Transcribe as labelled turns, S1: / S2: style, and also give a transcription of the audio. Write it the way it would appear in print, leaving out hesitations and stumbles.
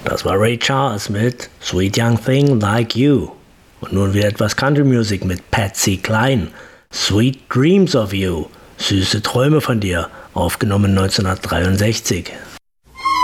S1: Das war Ray Charles mit Sweet Young Thing Like You. Und nun wieder etwas Country Music mit Patsy Cline. Sweet Dreams of You. Süße Träume von dir. Aufgenommen 1963.